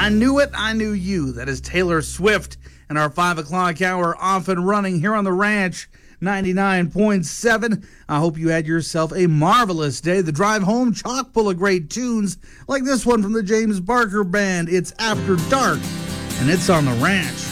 I Knew It, I Knew You. That is Taylor Swift and our 5 o'clock hour off and running here on the ranch, 99.7. I hope you had yourself a marvelous day. The drive home, chock full of great tunes like this one from the James Barker Band. It's After Dark, and it's on the ranch.